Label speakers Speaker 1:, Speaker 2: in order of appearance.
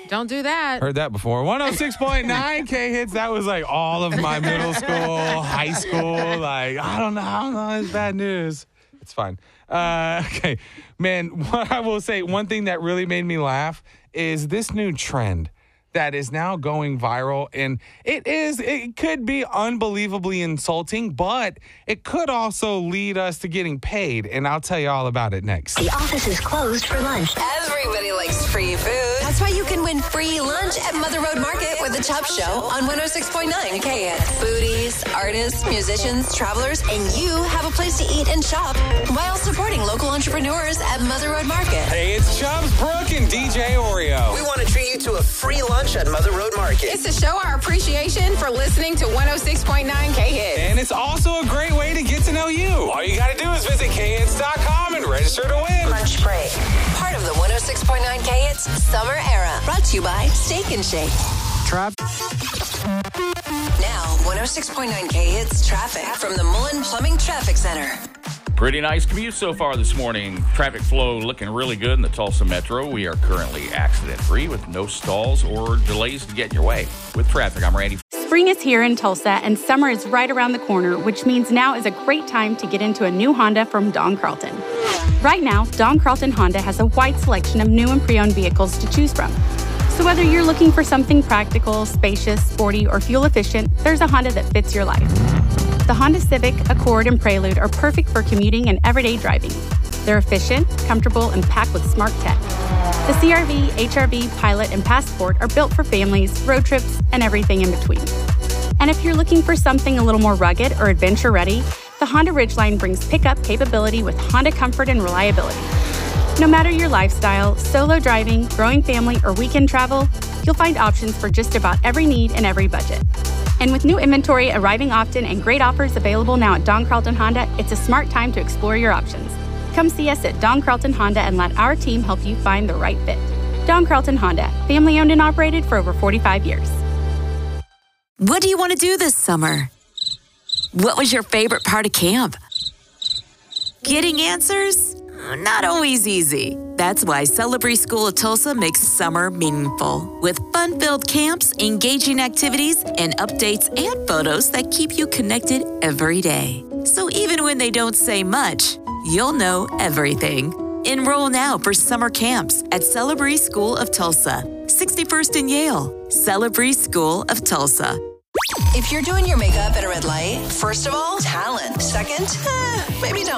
Speaker 1: Don't do that.
Speaker 2: Heard that before. 106.9 K hits. That was like all of my middle school, high school. Like, I don't know. It's bad news. It's fine. Okay. Man, what I will say, one thing that really made me laugh is this new trend that is now going viral. And it could be unbelievably insulting, but it could also lead us to getting paid. And I'll tell you all about it next.
Speaker 3: The office is closed for lunch.
Speaker 4: Everybody likes free food. That's why you can win free lunch at Mother Road Market with the Chop Show on 106.9 KHIT. Foodies, artists, musicians, travelers, and you have a place to eat and shop while supporting local entrepreneurs at Mother Road Market.
Speaker 5: Hey, it's Chubbs, Brooke, and DJ Oreo.
Speaker 6: We want to treat you to a free lunch at Mother Road Market.
Speaker 1: It's to show our appreciation for listening to 106.9 K-Hits.
Speaker 5: And it's also a great way to get to know you. All you got to do is visit khits.com and register to win.
Speaker 4: Lunch break. Part of the 106.9 KHIT's Summer Era. Brought to you by Steak and Shake. Now, 106.9 KHIT's traffic from the Mullen Plumbing Traffic Center.
Speaker 7: Pretty nice commute so far this morning. Traffic flow looking really good in the Tulsa Metro. We are currently accident-free with no stalls or delays to get in your way. With traffic, I'm Randy.
Speaker 8: Spring is here in Tulsa, and summer is right around the corner, which means now is a great time to get into a new Honda from Don Carlton. Right now, Don Carlton Honda has a wide selection of new and pre-owned vehicles to choose from. So whether you're looking for something practical, spacious, sporty, or fuel-efficient, there's a Honda that fits your life. The Honda Civic, Accord, and Prelude are perfect for commuting and everyday driving. They're efficient, comfortable, and packed with smart tech. The CR-V, HR-V, Pilot, and Passport are built for families, road trips, and everything in between. And if you're looking for something a little more rugged or adventure-ready, the Honda Ridgeline brings pickup capability with Honda comfort and reliability. No matter your lifestyle, solo driving, growing family, or weekend travel, you'll find options for just about every need and every budget. And with new inventory arriving often and great offers available now at Don Carlton Honda, it's a smart time to explore your options. Come see us at Don Carlton Honda and let our team help you find the right fit. Don Carlton Honda, family owned and operated for over 45 years.
Speaker 9: What do you want to do this summer? What was your favorite part of camp? Getting answers? Not always easy. That's why Celebrate School of Tulsa makes summer meaningful. With fun-filled camps, engaging activities, and updates and photos that keep you connected every day. So even when they don't say much, you'll know everything. Enroll now for summer camps at Celebrate School of Tulsa, 61st and Yale. Celebrate School of Tulsa.
Speaker 4: If you're doing your makeup at a red light, first of all, talent. Second, maybe don't.